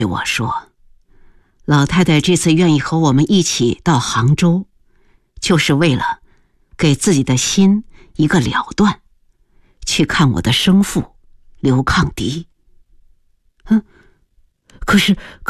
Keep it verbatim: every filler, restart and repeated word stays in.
我说，老太太这次愿意和我们一起到杭州，就是为了给自己的心一个了断，去看我的生父刘抗迪。嗯，可是